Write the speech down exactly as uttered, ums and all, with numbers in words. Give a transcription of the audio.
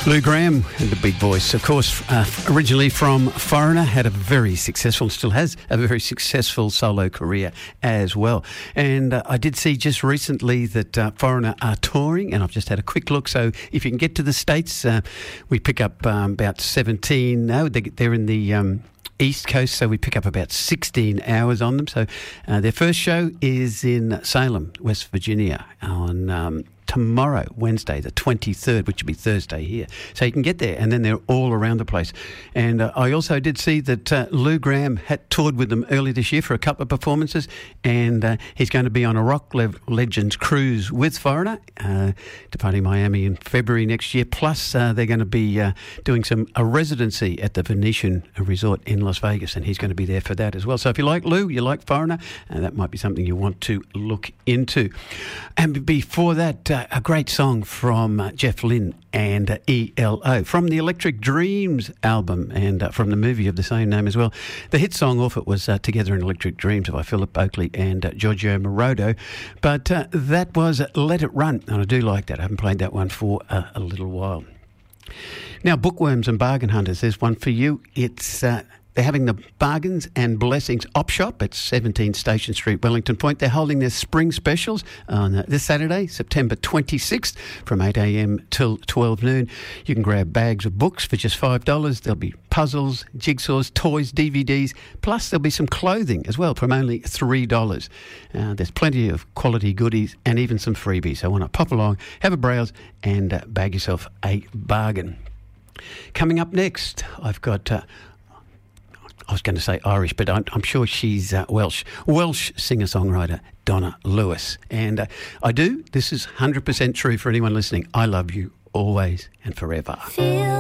Lou Gramm and the big voice, of course, uh, originally from Foreigner, had a very successful, still has a very successful solo career as well. And uh, I did see just recently that uh, Foreigner are touring, and I've just had a quick look. So if you can get to the States, uh, we pick up um, about seventeen, no, they, they're in the... Um, East Coast, so we pick up about sixteen hours on them. So uh, their first show is in Salem, West Virginia, on um, tomorrow, Wednesday, the twenty-third, which will be Thursday here. So you can get there, and then they're all around the place. And uh, I also did see that uh, Lou Gramm had toured with them early this year for a couple of performances, and uh, he's going to be on a Rock Le- Legends cruise with Foreigner, uh, departing Miami in February next year. Plus, uh, they're going to be uh, doing some a residency at the Venetian Resort in Las Vegas, and he's going to be there for that as well. So if you like Lou, you like Foreigner, uh, that might be something you want to look into. And before that, uh, a great song from uh, Jeff Lynne and uh, E L O from the Electric Dreams album, and uh, from the movie of the same name as well. The hit song off it was uh, Together in Electric Dreams by Philip Oakley and uh, Giorgio Moroder. But uh, that was Let It Run, and I do like that. I haven't played that one for uh, a little while. Now, bookworms and bargain hunters, there's one for you. It's... Uh, They're having the Bargains and Blessings Op Shop at seventeen Station Street, Wellington Point. They're holding their spring specials on uh, this Saturday, September twenty-sixth, from eight a.m. till twelve noon. You can grab bags of books for just five dollars. There'll be puzzles, jigsaws, toys, D V Ds, plus there'll be some clothing as well from only three dollars. Uh, there's plenty of quality goodies and even some freebies. So why not pop along, have a browse, and uh, bag yourself a bargain. Coming up next, I've got... Uh, I was going to say Irish, but I'm, I'm sure she's uh, Welsh. Welsh singer-songwriter Donna Lewis. And uh, I do, this is one hundred percent true for anyone listening. I love you always and forever. Feel